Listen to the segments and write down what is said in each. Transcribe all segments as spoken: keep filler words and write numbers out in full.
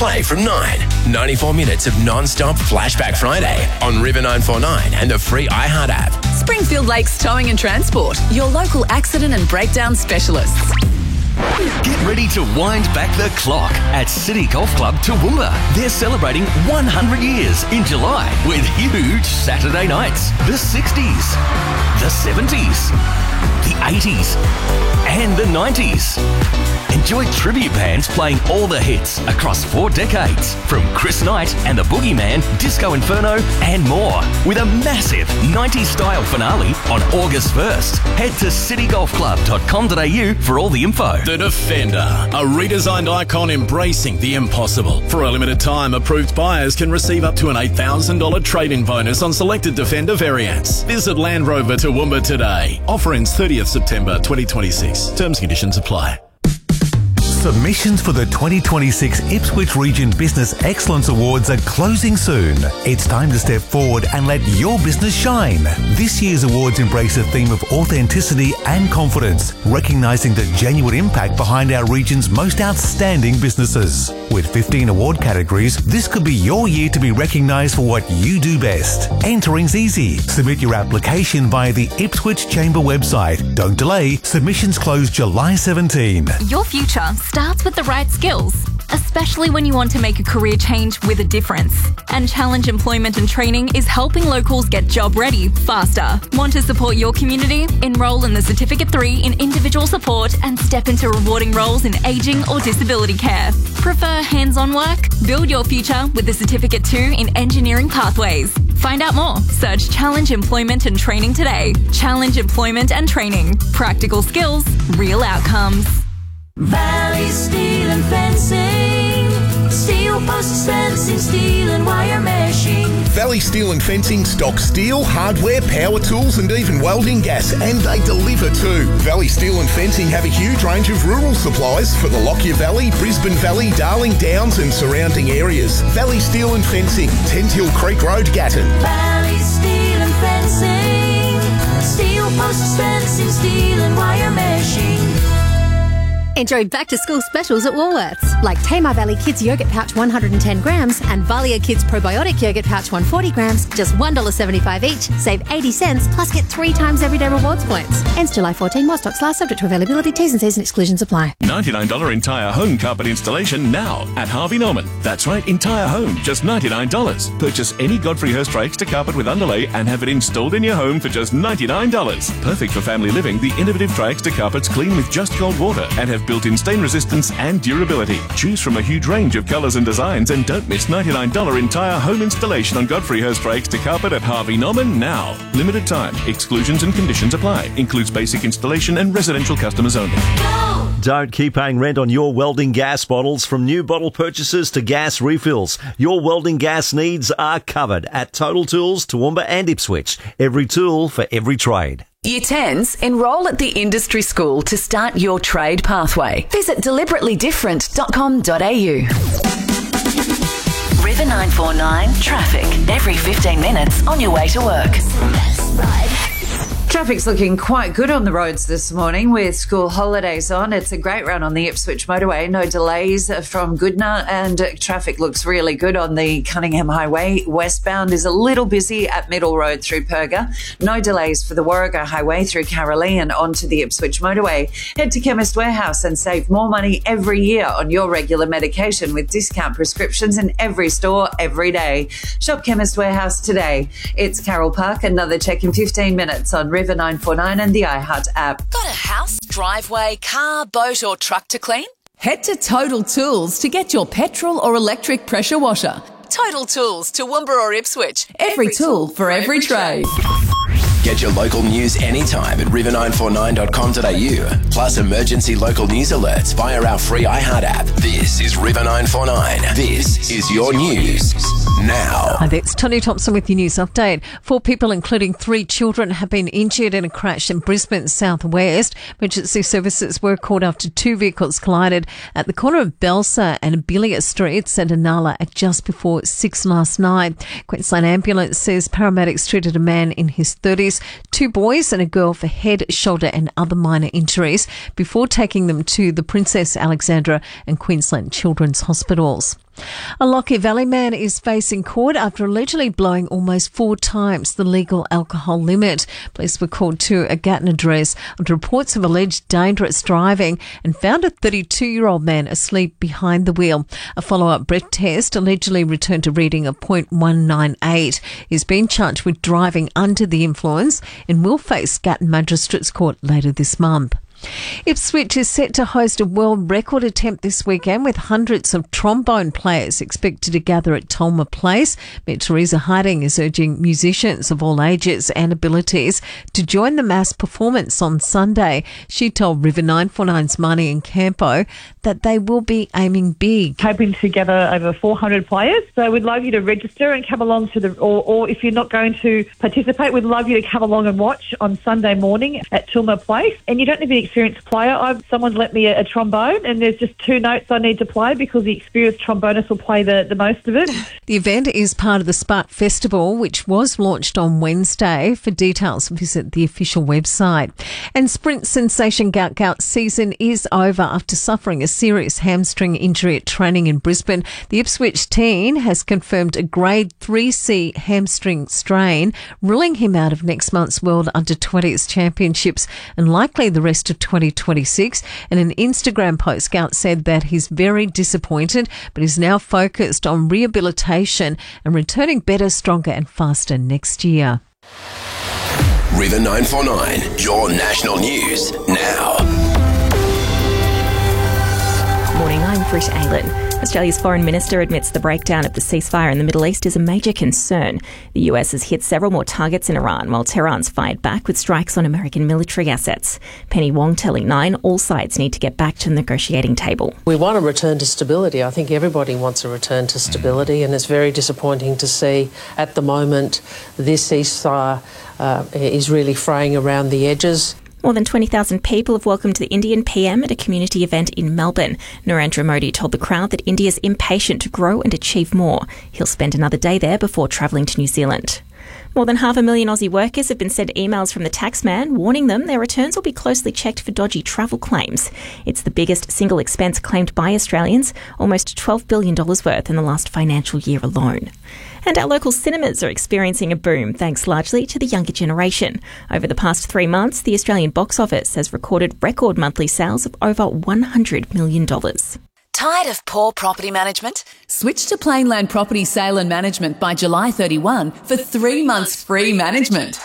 Play from nine. ninety-four minutes of non-stop Flashback Friday on River nine forty-nine and the free iHeart app. Springfield Lakes Towing and Transport, your local accident and breakdown specialists. Get ready to wind back the clock at City Golf Club Toowoomba. They're celebrating one hundred years in July with huge Saturday nights. The sixties, the seventies, the eighties and the nineties. Enjoy tribute bands playing all the hits across four decades from Chris Knight and the Boogeyman, Disco Inferno and more, with a massive nineties style finale on August first. Head to city golf club dot com dot a u for all the info. The Defender, a redesigned icon embracing the impossible. For a limited time, approved buyers can receive up to an eight thousand dollars trade-in bonus on selected Defender variants. Visit Land Rover Toowoomba today. Offer ends thirtieth September twenty twenty-six. Terms and conditions apply. Submissions for the twenty twenty-six Ipswich Region Business Excellence Awards are closing soon. It's time to step forward and let your business shine. This year's awards embrace a theme of authenticity and confidence, recognising the genuine impact behind our region's most outstanding businesses. With fifteen award categories, this could be your year to be recognised for what you do best. Entering's easy. Submit your application via the Ipswich Chamber website. Don't delay. Submissions close July seventeenth. Your future starts with the right skills, especially when you want to make a career change with a difference. And Challenge Employment and Training is helping locals get job ready faster. Want to support your community? Enrol in the Certificate three in Individual Support and step into rewarding roles in ageing or disability care. Prefer hands-on work? Build your future with the Certificate two in Engineering Pathways. Find out more. Search Challenge Employment and Training today. Challenge Employment and Training. Practical skills, real outcomes. Valley Steel and Fencing, steel posts, fencing, steel and wire meshing. Valley Steel and Fencing stock steel, hardware, power tools and even welding gas, and they deliver too. Valley Steel and Fencing have a huge range of rural supplies for the Lockyer Valley, Brisbane Valley, Darling Downs and surrounding areas. Valley Steel and Fencing, Tenthill Creek Road, Gatton. Valley Steel and Fencing, steel posts, fencing, steel and wire meshing. Enjoy back-to-school specials at Woolworths, like Tamar Valley Kids Yogurt Pouch one hundred ten grams and Valia Kids Probiotic Yogurt Pouch one hundred forty grams, just one dollar seventy-five each. Save eighty cents, plus get three times everyday rewards points. Ends July fourteenth, while stocks last, subject to availability. T's and C's and exclusions apply. ninety-nine dollars entire home carpet installation now at Harvey Norman. That's right, entire home, just ninety-nine dollars. Purchase any Godfrey Hirst extra carpet with underlay and have it installed in your home for just ninety-nine dollars. Perfect for family living, the innovative Tri-Extra carpets clean with just cold water and have built-in stain resistance and durability. Choose from a huge range of colours and designs and don't miss ninety-nine dollars entire home installation on Godfrey Hirst Tri-Extra carpet at Harvey Norman now. Limited time. Exclusions and conditions apply. Includes basic installation and residential customers only. Go! Don't keep paying rent on your welding gas bottles. From new bottle purchases to gas refills, your welding gas needs are covered at Total Tools, Toowoomba and Ipswich. Every tool for every trade. Year tens, enrol at the Industry School to start your trade pathway. Visit deliberately different dot com dot a u. River nine forty-nine traffic every fifteen minutes on your way to work. Traffic's looking quite good on the roads this morning with school holidays on. It's a great run on the Ipswich motorway. No delays from Goodna, and traffic looks really good on the Cunningham Highway. Westbound is a little busy at Middle Road through Perga. No delays for the Warrego Highway through Carolee and onto the Ipswich motorway. Head to Chemist Warehouse and save more money every year on your regular medication with discount prescriptions in every store every day. Shop Chemist Warehouse today. It's Carol Park. Another check in fifteen minutes on River nine forty-nine and the iHeart app. Got a house, driveway, car, boat or truck to clean? Head to Total Tools to get your petrol or electric pressure washer. Total Tools, Toowoomba or Ipswich. Every, every tool for every trade. Get your local news anytime at river nine forty-nine dot com dot a u. Plus emergency local news alerts via our free iHeart app. This is River nine forty-nine. This is your news now. Hi, that's Tony Thompson with your news update. Four people, including three children, have been injured in a crash in Brisbane southwest. Emergency services were called after two vehicles collided at the corner of Belsa and Abelia Streets at Inala at just before six last night. Queensland Ambulance says paramedics treated a man in his thirties, two boys and a girl for head, shoulder and other minor injuries before taking them to the Princess Alexandra and Queensland Children's Hospitals. A Lockyer Valley man is facing court after allegedly blowing almost four times the legal alcohol limit. Police were called to a Gatton address after reports of alleged dangerous driving and found a thirty-two-year-old man asleep behind the wheel. A follow-up breath test allegedly returned a reading of point one nine eight. He's been charged with driving under the influence and will face Gatton Magistrates Court later this month. Ipswich is set to host a world record attempt this weekend with hundreds of trombone players expected to gather at Tolmer Place. Mayor Teresa Harding is urging musicians of all ages and abilities to join the mass performance on Sunday. She told River nine forty-nine's Marnie and Campo that they will be aiming big. Hoping to gather over four hundred players. So we'd love you to register and come along to the, or, or if you're not going to participate, we'd love you to come along and watch on Sunday morning at Tolmer Place. And you don't need to be experienced player. I've, someone's lent me a, a trombone and there's just two notes I need to play because the experienced trombonist will play the, the most of it. The event is part of the Spark Festival, which was launched on Wednesday. For details, visit the official website. And sprint sensation Gout Gout season is over after suffering a serious hamstring injury at training in Brisbane. The Ipswich teen has confirmed a grade three C hamstring strain, ruling him out of next month's World Under twenties Championships and likely the rest of twenty twenty-six. In an Instagram post, Gout said that he's very disappointed, but is now focused on rehabilitation and returning better, stronger and faster next year. River nine forty-nine, your national news now. Morning, I'm Britt Aylan. Australia's foreign minister admits the breakdown of the ceasefire in the Middle East is a major concern. The U S has hit several more targets in Iran, while Tehran's fired back with strikes on American military assets. Penny Wong telling Nine all sides need to get back to the negotiating table. We want a return to stability. I think everybody wants a return to stability, and it's very disappointing to see at the moment this ceasefire uh, is really fraying around the edges. More than twenty thousand people have welcomed the Indian P M at a community event in Melbourne. Narendra Modi told the crowd that India's impatient to grow and achieve more. He'll spend another day there before travelling to New Zealand. More than half a million Aussie workers have been sent emails from the taxman warning them their returns will be closely checked for dodgy travel claims. It's the biggest single expense claimed by Australians, almost twelve billion dollars worth in the last financial year alone. And our local cinemas are experiencing a boom, thanks largely to the younger generation. Over the past three months, the Australian box office has recorded record monthly sales of over one hundred million dollars. Tired of poor property management? Switch to Plainland Property Sale and Management by July thirty-first for three months free management.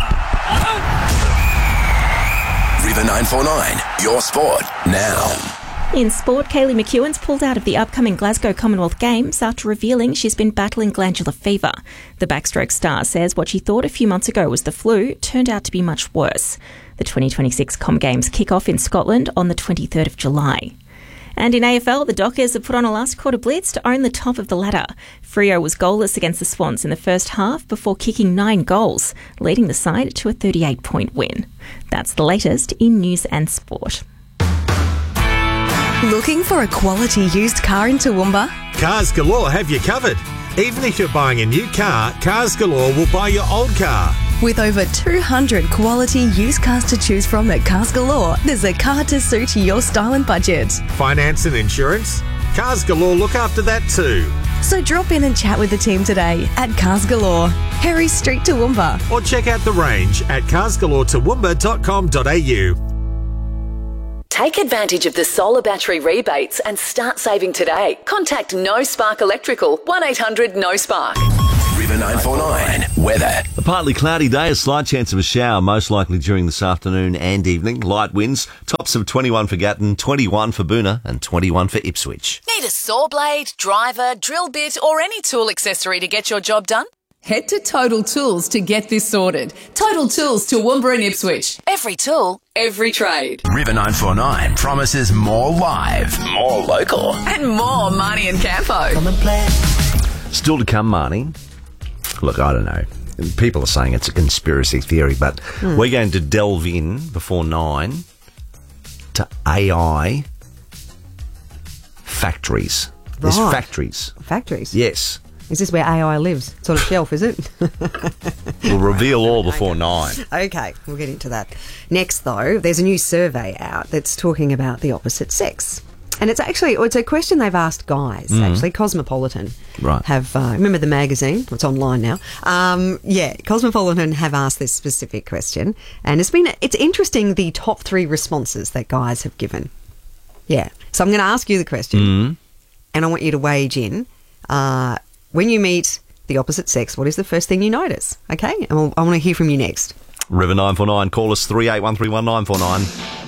River nine forty-nine, your sport now. In sport, Kaylee McEwen's pulled out of the upcoming Glasgow Commonwealth Games after revealing she's been battling glandular fever. The backstroke star says what she thought a few months ago was the flu turned out to be much worse. The twenty twenty-six Com Games kick off in Scotland on the twenty-third of July. And in A F L, the Dockers have put on a last quarter blitz to own the top of the ladder. Freo was goalless against the Swans in the first half before kicking nine goals, leading the side to a thirty-eight point win. That's the latest in news and sport. Looking for a quality used car in Toowoomba? Cars Galore have you covered. Even if you're buying a new car, Cars Galore will buy your old car. With over two hundred quality used cars to choose from at Cars Galore, there's a car to suit your style and budget. Finance and insurance? Cars Galore look after that too. So drop in and chat with the team today at Cars Galore, Harry Street, Toowoomba. Or check out the range at cars galore toowoomba dot com dot a u. Take advantage of the solar battery rebates and start saving today. Contact No Spark Electrical, one eight hundred no spark. River nine forty-nine, weather. A partly cloudy day, a slight chance of a shower, most likely during this afternoon and evening. Light winds, tops of twenty-one for Gatton, twenty-one for Boonah and twenty-one for Ipswich. Need a saw blade, driver, drill bit or any tool accessory to get your job done? Head to Total Tools to get this sorted. Total Tools Toowoomba and Ipswich. Every tool, every trade. River nine forty-nine promises more live, more local, and more Marnie and Campo. Still to come, Marnie. Look, I don't know. People are saying it's a conspiracy theory, but mm. we're going to delve in before nine to A I factories. Right. There's factories. Factories? Yes. Is this where A I lives? It's on a shelf, is it? We'll reveal all before nine. Okay, we'll get into that. Next, though, there's a new survey out that's talking about the opposite sex. And it's actually, it's a question they've asked guys, Mm. actually. Cosmopolitan Right. have, uh, remember the magazine? It's online now. Um, yeah, Cosmopolitan have asked this specific question. And it's been, it's interesting the top three responses that guys have given. Yeah. So I'm going to ask you the question. Mm. And I want you to wage in. Uh, when you meet the opposite sex, what is the first thing you notice? Okay? And I'll, I want to hear from you next. River nine four nine, call us three eight one three one nine four nine.